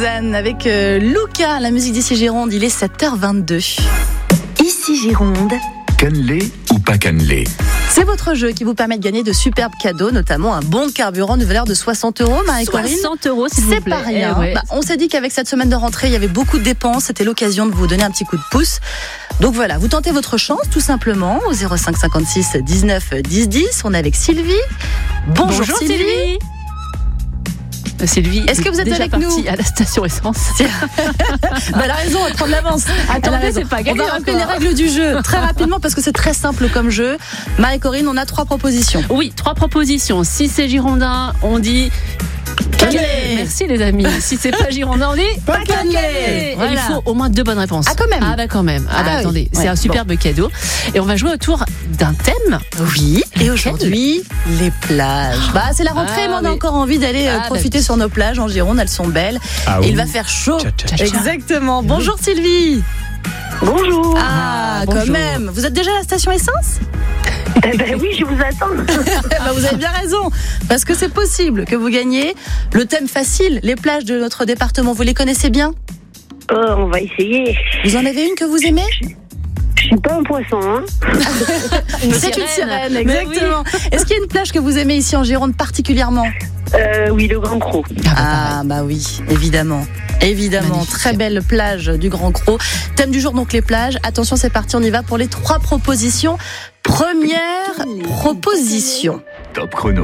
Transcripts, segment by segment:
Avec Luca, la musique d'ici Gironde, il est 7h22. Ici Gironde. Cannelé ou pas cannelé? C'est votre jeu qui vous permet de gagner de superbes cadeaux, notamment un bon de carburant de valeur de 60 €, Marie-Corinne. 60 €, s'il vous plaît. C'est pas rien. Ouais. On s'est dit qu'avec cette semaine de rentrée, il y avait beaucoup de dépenses. C'était l'occasion de vous donner un petit coup de pouce. Donc voilà, vous tentez votre chance tout simplement au 05 56 19 10 10. On est avec Sylvie. Bonjour Sylvie. Sylvie, est-ce que vous êtes déjà avec nous à la station essence? Elle a raison, elle prend de l'avance. Attendez, c'est pas gagné. On va rappeler les règles du jeu très rapidement parce que c'est très simple comme jeu. Marie-Corinne, on a 3 propositions. Oui, 3 propositions. Si c'est girondin, on dit cannelé. Merci les amis. Si c'est pas girondin, on dit pas cannelé. Voilà. Il faut au moins 2 bonnes réponses. Ah quand même. Ah bah quand même. Ah bah attendez, oui. C'est un superbe cadeau. Et on va jouer autour d'un thème. Oui. Et aujourd'hui, les plages. Bah c'est la rentrée, mais on a encore envie d'aller profiter sur nos plages en Gironde. Elles sont belles. Et il va faire chaud. Exactement. Bonjour Sylvie. Bonjour. Ah bonjour. Quand même. Vous êtes déjà à la station essence? Oui, je vous attends. Vous avez bien raison, parce que c'est possible que vous gagniez le thème facile, les plages de notre département. Vous les connaissez bien? On va essayer. Vous en avez une que vous aimez? Je suis pas un poisson, hein. C'est une sirène, exactement. Oui. Est-ce qu'il y a une plage que vous aimez ici en Gironde particulièrement? Oui, le Grand Cros. Ah bah oui, évidemment. Évidemment, magnifique. Très belle plage du Grand Cros. Thème du jour, donc les plages. Attention, c'est parti, on y va pour les 3 propositions. Première proposition. Top chrono.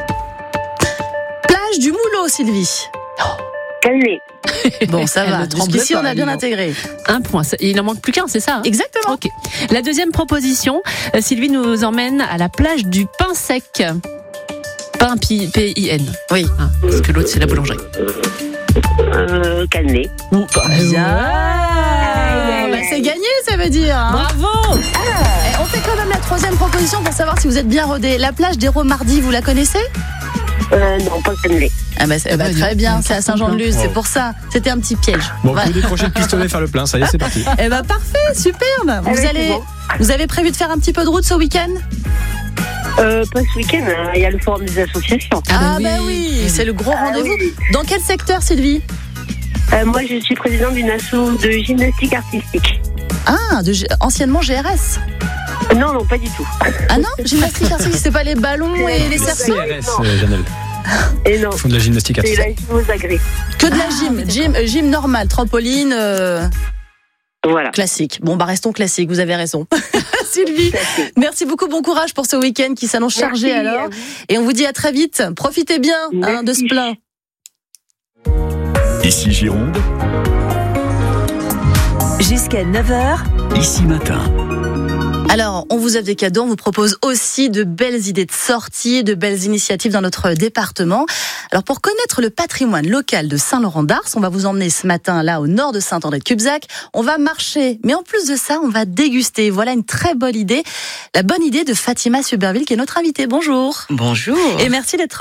Plage du Moulot, Sylvie. Cannelé. Bon, ça va. Jusqu'ici, on a bien intégré. 1 point. Il en manque plus qu'un, c'est ça? Exactement. Ok. La deuxième proposition, Sylvie nous emmène à la plage du Pain Sec. Pain P-I-N. Oui. Parce que l'autre, c'est la boulangerie. Cannelé. Bien. C'est gagné, ça veut dire. Bravo. On fait quand même la 3e proposition pour savoir si vous êt bien rodé. La plage des Romardies, vous la connaissez? Non, pas cannelé. Très bien, c'est à Saint-Jean-de-Luz, c'est pour ça. C'était un petit piège. Bon, vous décrochez le pistolet, faire le plein, ça y est, c'est parti. Parfait, superbe. Vous avez prévu de faire un petit peu de route ce week-end? Pas ce week-end, il y a le forum des associations. Oui, c'est le gros rendez-vous. Oui. Dans quel secteur, Sylvie? Moi, je suis présidente d'une asso de gymnastique artistique. Anciennement GRS? Non, pas du tout. Ah non, gymnastique artistique, c'est pas les ballons et les cerceaux? CRS, Janelle. Et non. Ils font de la gymnastique C'est artistique. la gym. Que de la gym normale, trampoline, voilà. classique. Bon, restons classiques, vous avez raison. Sylvie, merci beaucoup, bon courage pour ce week-end qui s'annonce chargé alors. Et on vous dit à très vite. Profitez bien de ce plein. Ici Gironde. Jusqu'à 9h. Ici matin. Alors, on vous offre des cadeaux, on vous propose aussi de belles idées de sortie, de belles initiatives dans notre département. Alors, pour connaître le patrimoine local de Saint-Laurent-d'Ars, on va vous emmener ce matin là au nord de Saint-André-de-Cubzac. On va marcher, mais en plus de ça, on va déguster. Voilà une très bonne idée. La bonne idée de Fatima Suberville qui est notre invitée. Bonjour. Bonjour. Et merci d'être